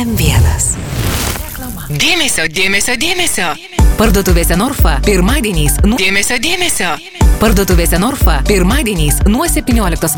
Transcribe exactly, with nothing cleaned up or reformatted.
M vienas. Dėmesio, dėmesio, dėmesio. Parduotuvėse Norfa pirmadieniais nuo Dėmesio, dėmesio. Parduotuvėse Norfa pirmadieniais nuo septynioliktos